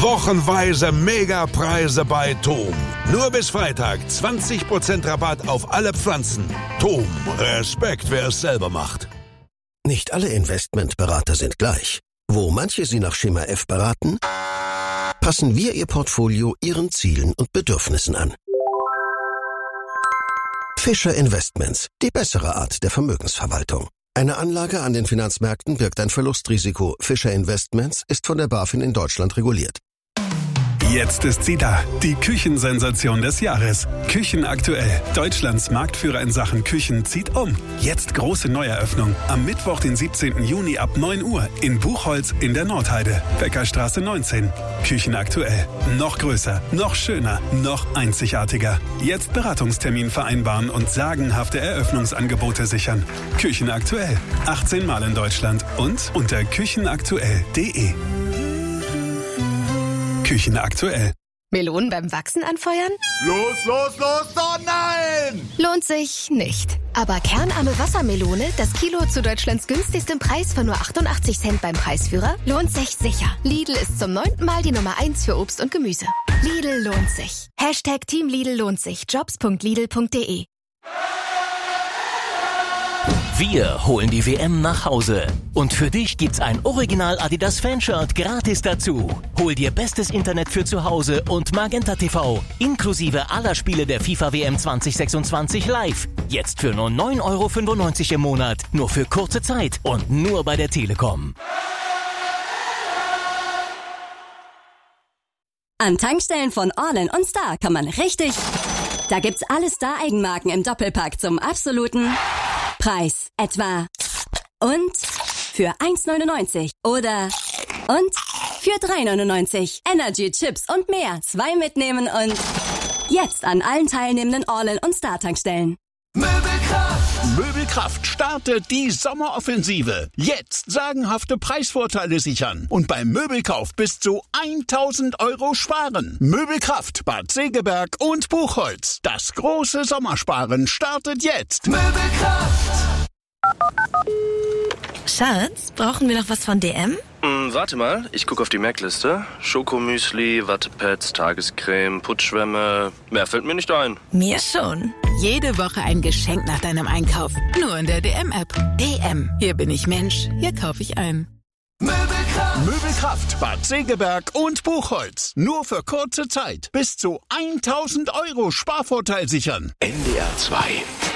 Wochenweise Megapreise bei TOM. Nur bis Freitag 20% Rabatt auf alle Pflanzen. TOM, Respekt, wer es selber macht. Nicht alle Investmentberater sind gleich. Wo manche Sie nach Schema F beraten, passen wir Ihr Portfolio Ihren Zielen und Bedürfnissen an. Fischer Investments, die bessere Art der Vermögensverwaltung. Eine Anlage an den Finanzmärkten birgt ein Verlustrisiko. Fischer Investments ist von der BaFin in Deutschland reguliert. Jetzt ist sie da, die Küchensensation des Jahres. Küchenaktuell. Deutschlands Marktführer in Sachen Küchen zieht um. Jetzt große Neueröffnung. Am Mittwoch, den 17. Juni ab 9 Uhr in Buchholz in der Nordheide. Bäckerstraße 19. Küchenaktuell. Noch größer, noch schöner, noch einzigartiger. Jetzt Beratungstermin vereinbaren und sagenhafte Eröffnungsangebote sichern. Küchenaktuell. 18 Mal in Deutschland und unter küchenaktuell.de. Küche aktuell. Melonen beim Wachsen anfeuern? Los, oh nein! Lohnt sich nicht. Aber kernarme Wassermelone, das Kilo zu Deutschlands günstigstem Preis von nur 88 Cent beim Preisführer, lohnt sich sicher. Lidl ist zum 9. Mal die Nummer 1 für Obst und Gemüse. Lidl lohnt sich. Hashtag Team Lidl lohnt sich. Jobs.lidl.de. Wir holen die WM nach Hause. Und für dich gibt's ein Original Adidas Fanshirt gratis dazu. Hol dir bestes Internet für zu Hause und Magenta TV. Inklusive aller Spiele der FIFA WM 2026 live. Jetzt für nur 9,95 € im Monat. Nur für kurze Zeit und nur bei der Telekom. An Tankstellen von Orlen und Star kann man richtig... Da gibt's alle Star-Eigenmarken im Doppelpack zum absoluten... Preis etwa und für 1,99 oder und für 3,99 Energy, Chips und mehr. 2 mitnehmen und jetzt an allen teilnehmenden Orlen und Star-Tankstellen. Möbelkraft startet die Sommeroffensive. Jetzt sagenhafte Preisvorteile sichern und beim Möbelkauf bis zu 1.000 € sparen. Möbelkraft, Bad Segeberg und Buchholz. Das große Sommersparen startet jetzt. Möbelkraft! Schatz, brauchen wir noch was von DM? Warte mal, ich gucke auf die Merkliste. Schokomüsli, Wattepads, Tagescreme, Putzschwämme. Mehr fällt mir nicht ein. Mir schon. Jede Woche ein Geschenk nach deinem Einkauf. Nur in der DM-App. DM. Hier bin ich Mensch. Hier kaufe ich ein. Möbelkraft, Bad Segeberg und Buchholz. Nur für kurze Zeit. Bis zu 1.000 € Sparvorteil sichern. NDR 2